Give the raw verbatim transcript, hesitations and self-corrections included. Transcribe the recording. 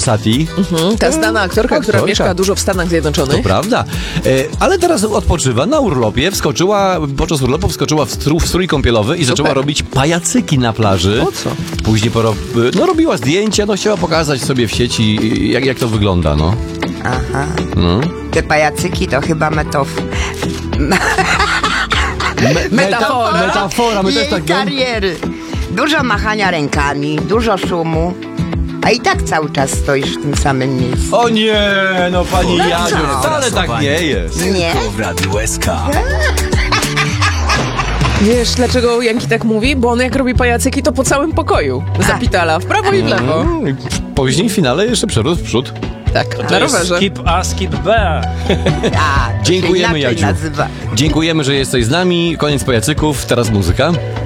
Fossati. Mhm, ta znana aktorka, która aktorka. mieszka dużo w Stanach Zjednoczonych. To prawda. E, ale teraz odpoczywa na urlopie, wskoczyła, podczas urlopu wskoczyła w, stru, w strój kąpielowy i Super. zaczęła robić pajacyki na plaży. Po co? Później poro, no, robiła zdjęcia, no chciała pokazać sobie w sieci, jak, jak to wygląda, no. Aha. no. Te pajacyki to chyba metof... Me, Metafora. Meta, metafora, my też jej tak... no. kariery. Dużo machania rękami, dużo szumu. A i tak cały czas stoisz w tym samym miejscu. O nie, no pani Jadziu, co? wcale tak nie jest. Nie? W Radiu S K. Wiesz, dlaczego Janki tak mówi? Bo on jak robi pajacyki, to po całym pokoju zapitala w prawo i w lewo. Mm, Później w finale jeszcze przerósł w przód. Tak, na To jest rowerze. skip A, skip B. A, to się Dziękujemy, inaczej Jadziu. nazywa. Dziękujemy, że jesteś z nami. Koniec pajacyków, teraz muzyka.